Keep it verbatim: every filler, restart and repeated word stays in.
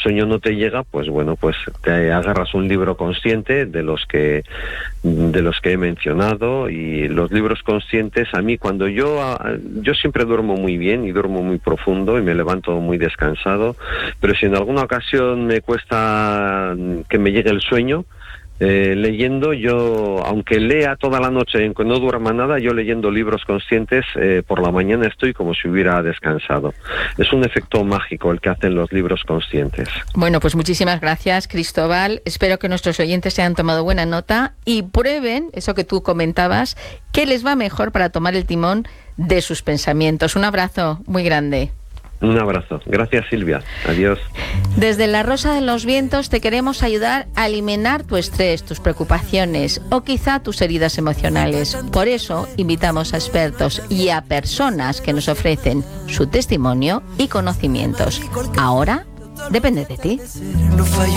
sueño no te llega, pues bueno, pues te agarras un libro consciente de los que de los que he mencionado. Y los libros conscientes, a mí cuando yo yo siempre duermo muy bien y duermo muy profundo y me levanto muy descansado, pero si en alguna ocasión me cuesta que me llegue el sueño, Eh, leyendo, yo, aunque lea toda la noche y no duerma nada, yo leyendo libros conscientes, eh, por la mañana estoy como si hubiera descansado. Es un efecto mágico el que hacen los libros conscientes. Bueno, pues muchísimas gracias, Cristóbal. Espero que nuestros oyentes se hayan tomado buena nota y prueben eso que tú comentabas, que les va mejor para tomar el timón de sus pensamientos. Un abrazo muy grande. Un abrazo. Gracias, Silvia. Adiós. Desde La Rosa de los Vientos te queremos ayudar a eliminar tu estrés, tus preocupaciones o quizá tus heridas emocionales. Por eso invitamos a expertos y a personas que nos ofrecen su testimonio y conocimientos. Ahora depende de ti.